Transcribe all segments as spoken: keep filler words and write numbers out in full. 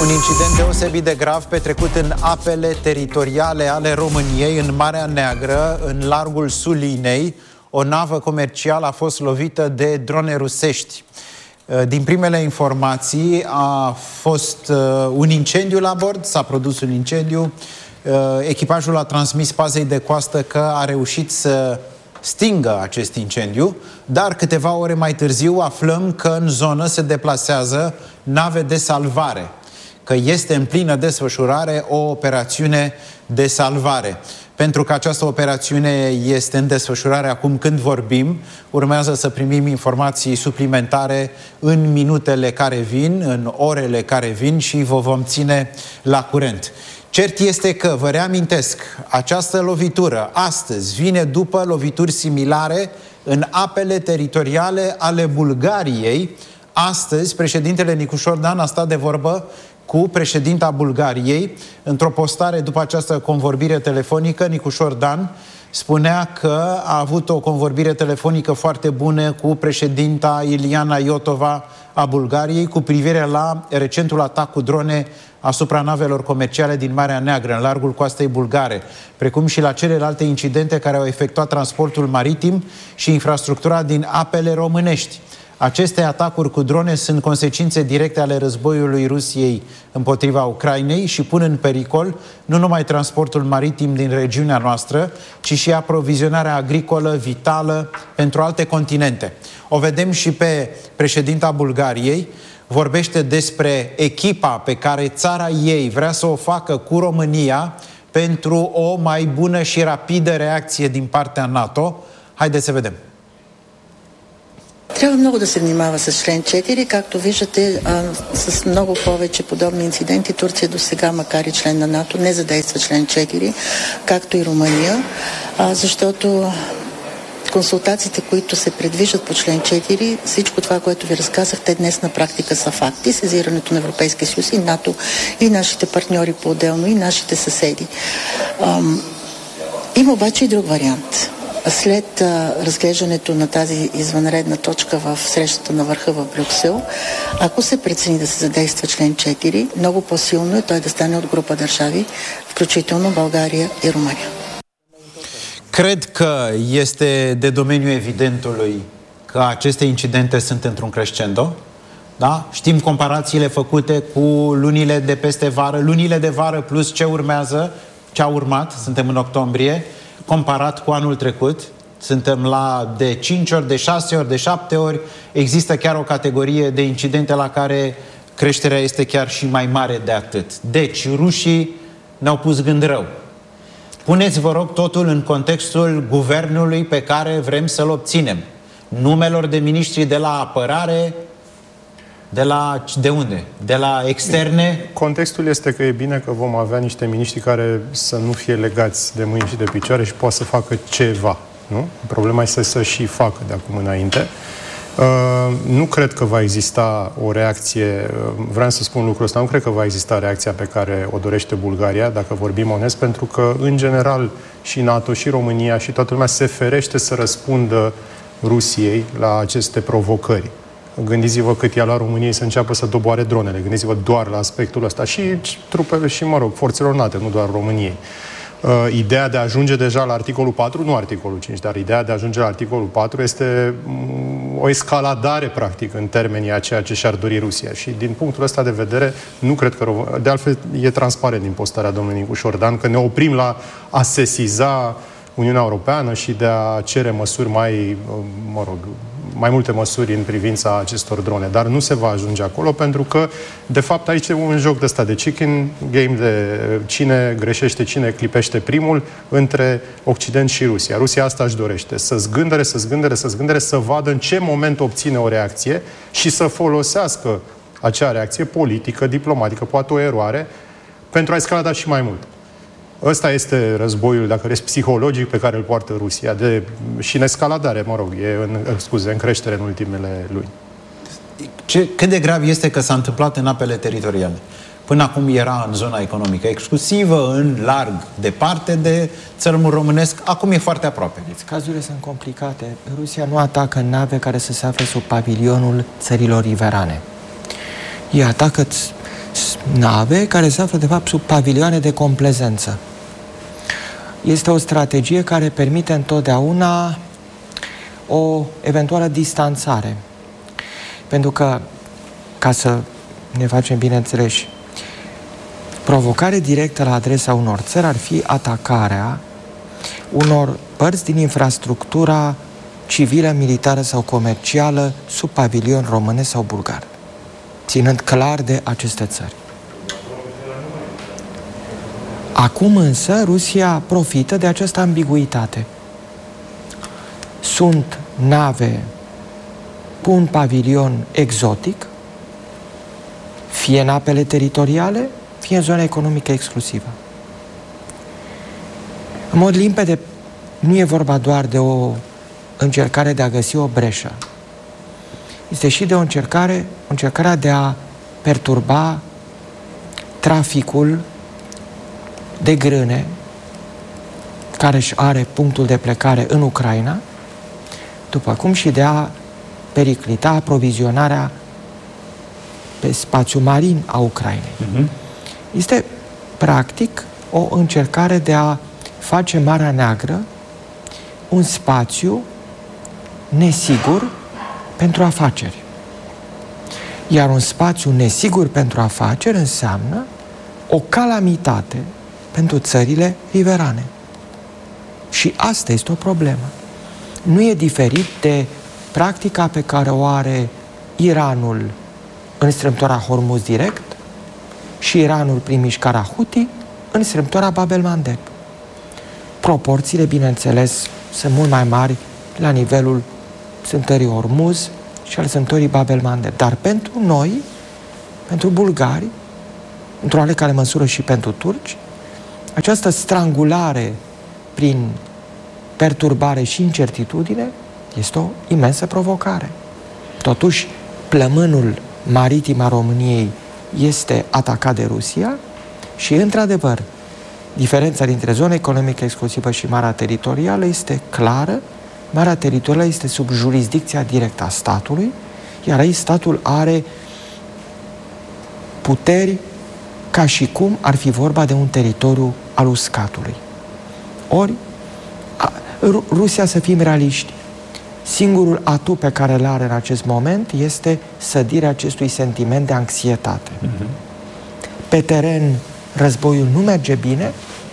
Un incident deosebit de grav petrecut în apele teritoriale ale României, în Marea Neagră, în largul Sulinei. O navă comercială a fost lovită de drone rusești. Din primele informații a fost un incendiu la bord, s-a produs un incendiu. Echipajul a transmis pazei de coastă că a reușit să stingă acest incendiu, dar câteva ore mai târziu aflăm că în zonă se deplasează nave de salvare, că este în plină desfășurare o operațiune de salvare. Pentru că această operațiune este în desfășurare acum când vorbim, urmează să primim informații suplimentare în minutele care vin, în orele care vin și vă vom ține la curent. Cert este că, vă reamintesc, această lovitură astăzi vine după lovituri similare în apele teritoriale ale Bulgariei. Astăzi, președintele Nicușor Dan a stat de vorbă cu președinta Bulgariei. Într-o postare după această convorbire telefonică, Nicușor Dan spunea că a avut o convorbire telefonică foarte bună cu președinta Iliana Iotova a Bulgariei cu privire la recentul atac cu drone asupra navelor comerciale din Marea Neagră, în largul coastei bulgare, precum și la celelalte incidente care au efectuat transportul maritim și infrastructura din apele românești. Aceste atacuri cu drone sunt consecințe directe ale războiului Rusiei împotriva Ucrainei și pun în pericol nu numai transportul maritim din regiunea noastră, ci și aprovizionarea agricolă vitală pentru alte continente. O vedem și pe președinta Bulgariei, vorbește despre echipa pe care țara ei vrea să o facă cu România pentru o mai bună și rapidă reacție din partea НАТО. Haideți să vedem. Трябва много да се внимава с член четири. Както виждате, а, с много повече подобни инциденти Турция до сега, макар и член на НАТО, не задейства член четири, както и Румъния, а, защото консултациите, които се предвиждат по член четири, всичко това, което ви разказах, те днес на практика са факти. Сезирането на Европейския съюз и НАТО, и нашите партньори по-отделно, и нашите съседи. Ам, има обаче и друг вариант. След а, разглеждането на тази извънредна точка в срещата на върха в Брюксел, ако се прецени да се задейства член четири, много по-силно е той да стане от група държави, включително България и Румъния. Cred că este de domeniul evidentului că aceste incidente sunt într-un crescendo. Da? Știm comparațiile făcute cu lunile de peste vară, lunile de vară plus ce urmează, ce a urmat, suntem în octombrie, comparat cu anul trecut. Suntem la de cinci ori, de șase ori, de șapte ori. Există chiar o categorie de incidente la care creșterea este chiar și mai mare de atât. Deci, rușii ne-au pus gând rău. Puneți, vă rog, totul în contextul guvernului pe care vrem să-l obținem. Numelor de miniștri de la apărare, de la... de unde? De la externe? Contextul este că e bine că vom avea niște miniștri care să nu fie legați de mâini și de picioare și poate să facă ceva, nu? Problema este să și facă de acum înainte. Uh, nu cred că va exista o reacție, uh, vreau să spun lucrul ăsta, nu cred că va exista reacția pe care o dorește Bulgaria, dacă vorbim onest, pentru că, în general, și NATO, și România, și toată lumea se ferește să răspundă Rusiei la aceste provocări. Gândiți-vă cât i-a luat României să înceapă să doboare dronele. Gândiți-vă doar la aspectul ăsta. Și trupele, și, mă rog, forțelor NATO, nu doar României. Uh, ideea de a ajunge deja la articolul patru, nu articolul cinci, dar ideea de a ajunge la articolul patru este um, o escaladare, practic, în termenii a ceea ce și-ar dori Rusia. Și din punctul ăsta de vedere, nu cred că... De altfel, e transparent din postarea domnului Nicușor Dan că ne oprim la a sesiza Uniunea Europeană și de a cere măsuri mai, mă rog, mai multe măsuri în privința acestor drone. Dar nu se va ajunge acolo pentru că, de fapt, aici e un joc de ăsta de chicken game, de cine greșește, cine clipește primul între Occident și Rusia. Rusia asta își dorește, să zgândere, să zgândere, să zgândere, să vadă în ce moment obține o reacție și să folosească acea reacție politică, diplomatică, poate o eroare, pentru a escalada și mai mult. Ăsta este războiul, dacă vreți, psihologic pe care îl poartă Rusia. De, și în escaladare, mă rog, e în, scuze, în creștere în ultimele luni. Ce, cât de grav este că s-a întâmplat în apele teritoriale? Până acum era în zona economică exclusivă, în larg, departe de țărmul românesc. Acum e foarte aproape. Cazurile sunt complicate. Rusia nu atacă nave care să se afle sub pavilionul țărilor riverane. Ei atacă nave care se află, de fapt, sub pavilioane de complezență. Este o strategie care permite întotdeauna o eventuală distanțare. Pentru că, ca să ne facem bineînțeleși, provocare directă la adresa unor țări ar fi atacarea unor părți din infrastructura civilă, militară sau comercială sub pavilion românesc sau bulgar, ținând clar de aceste țări. Acum însă Rusia profită de această ambiguitate. Sunt nave cu un pavilion exotic, fie în apele teritoriale, fie în zona economică exclusivă. În mod limpede, nu e vorba doar de o încercare de a găsi o breșă. Este și de o încercare, o încercare de a perturba traficul de grâne care își are punctul de plecare în Ucraina, după cum și de a periclita aprovizionarea pe spațiu marin a Ucrainei. Uh-huh. Este, practic, o încercare de a face Marea Neagră un spațiu nesigur pentru afaceri. Iar un spațiu nesigur pentru afaceri înseamnă o calamitate pentru țările riverane. Și asta este o problemă. Nu e diferit de practica pe care o are Iranul în strâmtoarea Hormuz direct și Iranul prin mișcarea Houthi în strâmtoarea Bab el-Mandeb. Proporțiile, bineînțeles, sunt mult mai mari la nivelul strâmtorii Hormuz și al strâmtorii Bab el-Mandeb. Dar pentru noi, pentru bulgari, într-o oarecare măsură și pentru turci, această strangulare prin perturbare și incertitudine este o imensă provocare. Totuși, plămânul maritim a României este atacat de Rusia și, într-adevăr, diferența dintre zona economică exclusivă și Marea Teritorială este clară. Marea Teritorială este sub jurisdicția directă a statului, iar aici statul are puteri ca și cum ar fi vorba de un teritoriu al uscatului. Ori, a, Rusia, să fim realiști, singurul atu pe care îl are în acest moment este sădirea acestui sentiment de anxietate. Uh-huh. Pe teren, războiul nu merge bine,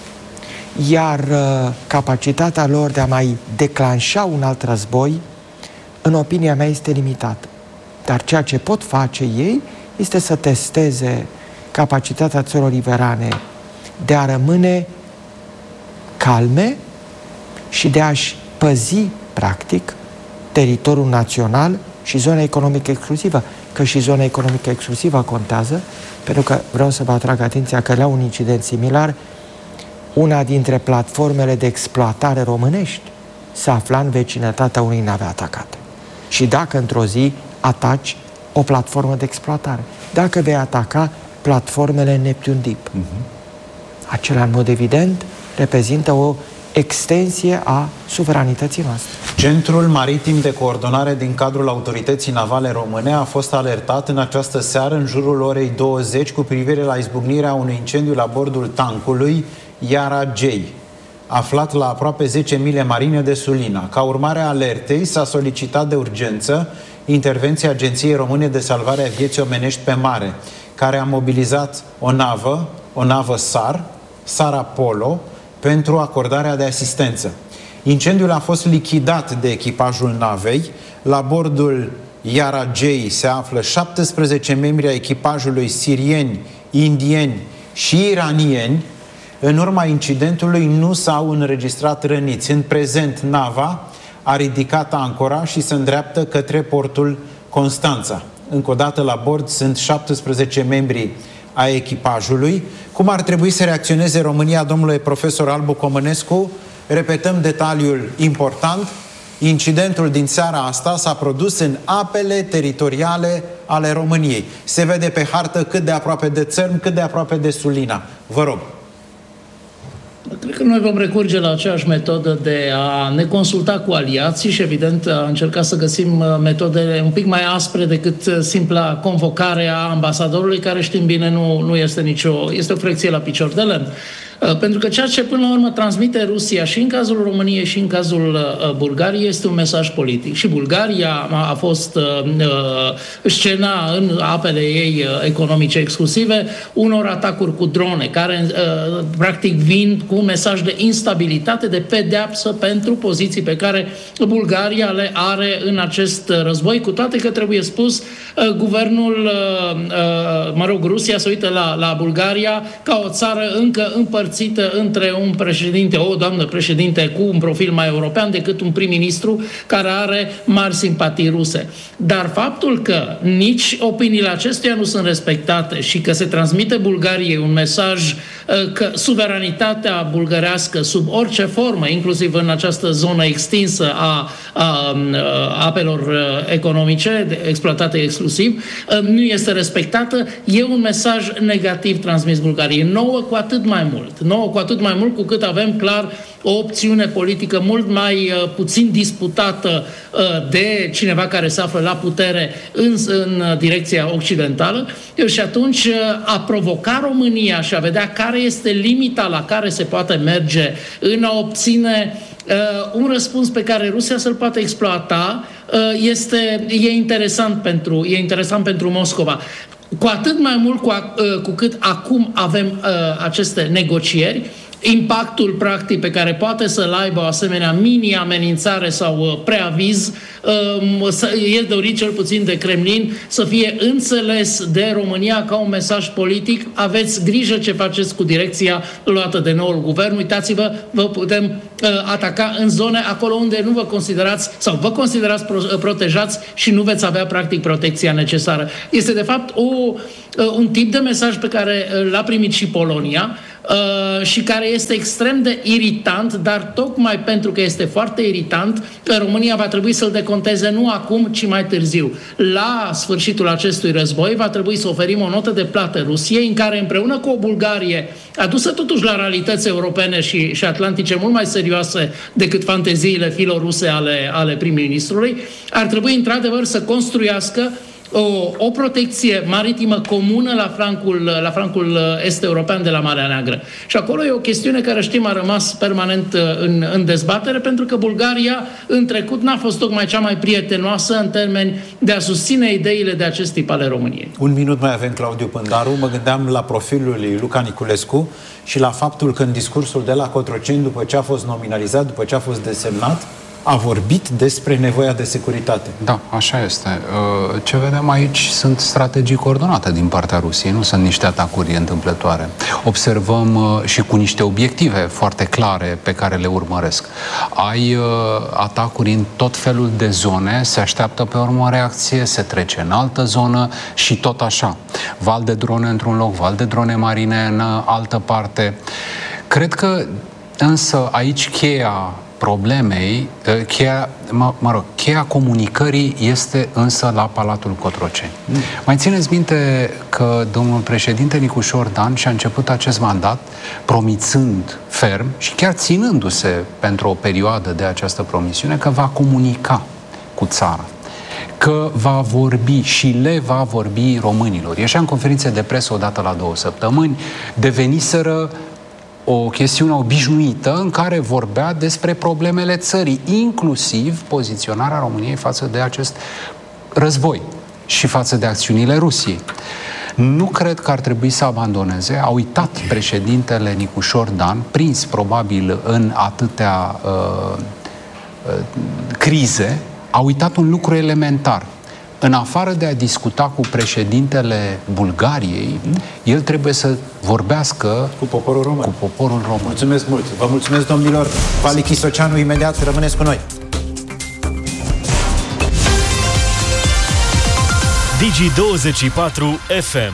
iar uh, capacitatea lor de a mai declanșa un alt război, în opinia mea, este limitată. Dar ceea ce pot face ei este să testeze capacitatea țărilor riverane de a rămâne calme și de a-și păzi, practic, teritoriul național și zona economică exclusivă. Că și zona economică exclusivă contează, pentru că vreau să vă atrag atenția că la un incident similar, una dintre platformele de exploatare românești se afla în vecinătatea unei nave atacate. Și dacă într-o zi ataci o platformă de exploatare, dacă vei ataca platformele Neptune Deep, uh-huh. acela, în mod evident, reprezintă o extensie a suveranității noastre. Centrul Maritim de Coordonare din cadrul Autorității Navale Române a fost alertat în această seară, în jurul orei douăzeci, cu privire la izbucnirea unui incendiu la bordul tancului Yara J, aflat la aproape zece mile marine de Sulina. Ca urmare a alertei, s-a solicitat de urgență intervenția Agenției Române de Salvare a Vieții Omenești pe Mare, care a mobilizat o navă, o navă SAR, SAR Apollo, pentru acordarea de asistență. Incendiul a fost lichidat de echipajul navei. La bordul Yara J se află șaptesprezece membri ai echipajului sirieni, indieni și iranieni. În urma incidentului nu s-au înregistrat răniți. În prezent, nava a ridicat ancora și se îndreaptă către portul Constanța. Încă o dată, la bord sunt șaptesprezece membri ai echipajului. Cum ar trebui să reacționeze România, domnule profesor Albu Comănescu? Repetăm detaliul important. Incidentul din seara asta s-a produs în apele teritoriale ale României. Se vede pe hartă cât de aproape de țărm, cât de aproape de Sulina. Vă rog. Cred că noi vom recurge la aceeași metodă de a ne consulta cu aliații și, evident, a încerca să găsim metode un pic mai aspre decât simpla convocare a ambasadorului, care, știm bine, nu, nu este nicio... este o frecție la picior de lemn. Pentru că ceea ce până la urmă transmite Rusia și în cazul României și în cazul uh, Bulgariei este un mesaj politic. Și Bulgaria a, a fost uh, scena în apele ei uh, economice exclusive unor atacuri cu drone care uh, practic vin cu un mesaj de instabilitate, de pedeapsă pentru poziții pe care Bulgaria le are în acest război, cu toate că trebuie spus uh, guvernul, uh, uh, mă rog, Rusia se uită la, la Bulgaria ca o țară încă împărțită între un președinte, o doamnă președinte cu un profil mai european decât un prim-ministru care are mari simpatii ruse. Dar faptul că nici opiniile acestuia nu sunt respectate și că se transmite Bulgariei un mesaj că suveranitatea bulgărească sub orice formă, inclusiv în această zonă extinsă a, a, a apelor economice exploatate exclusiv, nu este respectată, e un mesaj negativ transmis Bulgariei. Nouă cu atât mai mult. Nouă cu atât mai mult cu cât avem clar o opțiune politică mult mai uh, puțin disputată uh, de cineva care se află la putere în, în direcția occidentală și atunci uh, a provoca România și a vedea care este limita la care se poate merge în a obține uh, un răspuns pe care Rusia să-l poate exploata uh, este, e interesant pentru, e interesant pentru Moscova. Cu atât mai mult cu, a, cu cât acum avem uh, aceste negocieri, impactul practic pe care poate să-l aibă o asemenea mini-amenințare sau uh, preaviz uh, e dorit cel puțin de Kremlin să fie înțeles de România ca un mesaj politic. Aveți grijă ce faceți cu direcția luată de noul guvern. Uitați-vă, vă putem uh, ataca în zone acolo unde nu vă considerați sau vă considerați pro, uh, protejați și nu veți avea practic protecția necesară. Este de fapt o, uh, un tip de mesaj pe care uh, l-a primit și Polonia, Uh, și care este extrem de iritant, dar tocmai pentru că este foarte iritant, România va trebui să-l deconteze nu acum, ci mai târziu. La sfârșitul acestui război va trebui să oferim o notă de plată Rusiei, în care împreună cu o Bulgarie adusă totuși la realități europene și, și atlantice mult mai serioase decât fanteziile filoruse ale, ale prim-ministrului, ar trebui într-adevăr să construiască O, o protecție maritimă comună la flancul, la flancul est-european de la Marea Neagră. Și acolo e o chestiune care, știm, a rămas permanent în, în dezbatere, pentru că Bulgaria în trecut n-a fost tocmai cea mai prietenoasă în termeni de a susține ideile de acest tip ale României. Un minut mai avem, Claudiu Pândaru. Mă gândeam la profilul lui Luca Niculescu și la faptul că în discursul de la Cotroceni, după ce a fost nominalizat, după ce a fost desemnat, a vorbit despre nevoia de securitate. Da, așa este. Ce vedem aici sunt strategii coordonate din partea Rusiei, nu sunt niște atacuri întâmplătoare. Observăm și cu niște obiective foarte clare pe care le urmăresc. Ai atacuri în tot felul de zone, se așteaptă pe urmă o reacție, se trece în altă zonă și tot așa. Val de drone într-un loc, val de drone marine în altă parte. Cred că însă aici cheia problemei, cheia, mă, mă rog, cheia comunicării este însă la Palatul Cotroceni. Mm. Mai țineți minte că domnul președinte Nicușor Dan și-a început acest mandat promițând ferm și chiar ținându-se pentru o perioadă de această promisiune că va comunica cu țara, că va vorbi și le va vorbi românilor. Ieșea în conferințe de presă odată la două săptămâni, deveniseră o chestiune obișnuită în care vorbea despre problemele țării, inclusiv poziționarea României față de acest război și față de acțiunile Rusiei. Nu cred că ar trebui să abandoneze. A uitat președintele Nicușor Dan, prins probabil în atâtea uh, uh, crize, a uitat un lucru elementar. În afară de a discuta cu președintele Bulgariei, el trebuie să vorbească cu poporul român. Cu poporul român. Mulțumesc mult. Vă mulțumesc, domnilor. Vali Chisoceanu, imediat rămâneți cu noi. Digi douăzeci și patru F M.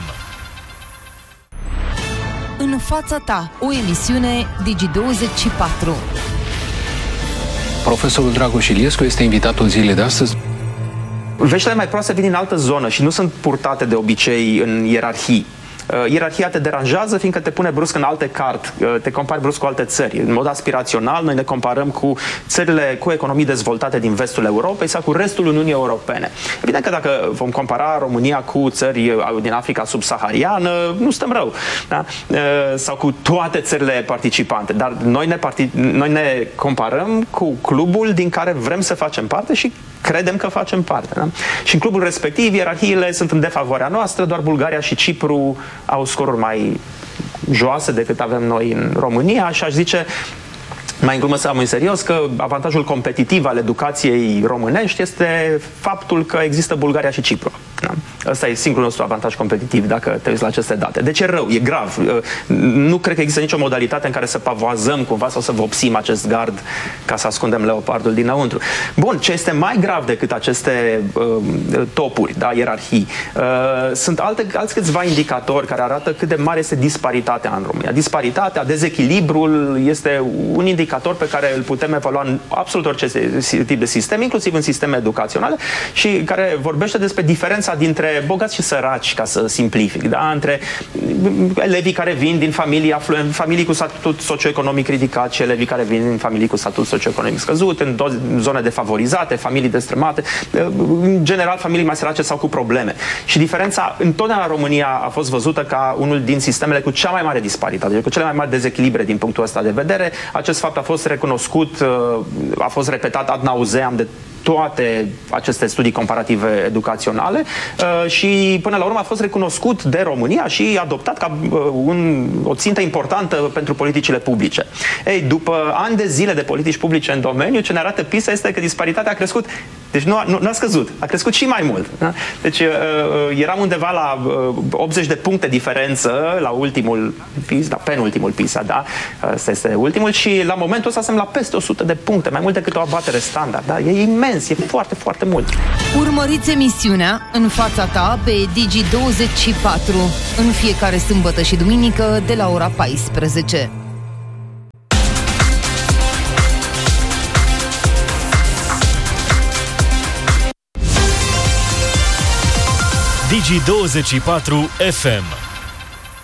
În fața ta, o emisiune Digi douăzeci și patru. Profesorul Dragoș Iliescu este invitatul zilei de astăzi. Veștile mai proaste vin din altă zonă și nu sunt purtate de obicei în ierarhii. Ierarhia te deranjează fiindcă te pune brusc în alte card, te compari brusc cu alte țări. În mod aspirațional, noi ne comparăm cu țările cu economii dezvoltate din vestul Europei sau cu restul Uniunii Europene. Evident că dacă vom compara România cu țări din Africa subsahariană, nu stăm rău. Da? Sau cu toate țările participante. Dar noi ne, partic- noi ne comparăm cu clubul din care vrem să facem parte și credem că facem parte. Da? Și în clubul respectiv, ierarhiile sunt în defavoarea noastră, doar Bulgaria și Cipru au scoruri mai joase decât avem noi în România și aș zice, mai în glumă sau mai în serios, că avantajul competitiv al educației românești este faptul că există Bulgaria și Cipru. Da? Ăsta e singurul nostru avantaj competitiv, dacă te uiți la aceste date. Deci e rău, e grav. Nu cred că există nicio modalitate în care să pavoazăm cumva sau să vopsim acest gard ca să ascundem leopardul dinăuntru. Bun, ce este mai grav decât aceste uh, topuri, da, ierarhii, uh, sunt alte, alți câțiva indicatori care arată cât de mare este disparitatea în România. Disparitatea, dezechilibrul este un indicator pe care îl putem evalua în absolut orice tip de sistem, inclusiv în sisteme educaționale, și care vorbește despre diferența dintre bogați și săraci, ca să simplific, da? Între elevii care vin din familii, aflu- familii cu statut socioeconomic ridicat și elevii care vin din familii cu statut socioeconomic scăzut, în zone defavorizate, familii destrămate, în general familii mai sărace sau cu probleme. Și diferența întotdeauna în România a fost văzută ca unul din sistemele cu cea mai mare disparitate, cu cele mai mari dezechilibre din punctul ăsta de vedere. Acest fapt a fost recunoscut, a fost repetat ad nauseam de toate aceste studii comparative educaționale uh, și până la urmă a fost recunoscut de România și adoptat ca uh, un, o țintă importantă pentru politicile publice. Ei, după ani de zile de politici publice în domeniu, ce ne arată PISA este că disparitatea a crescut, deci nu a, nu, nu a scăzut, a crescut și mai mult. Da? Deci uh, eram undeva la uh, optzeci de puncte diferență la ultimul PISA, la penultimul PISA, da? Asta este ultimul și la momentul ăsta suntem la peste o sută de puncte, mai mult decât o abatere standard. Da? E imens. E foarte, foarte mult. Urmăriți emisiunea În fața ta pe Digi douăzeci și patru în fiecare sâmbătă și duminică de la ora paisprezece. Digi douăzeci și patru F M.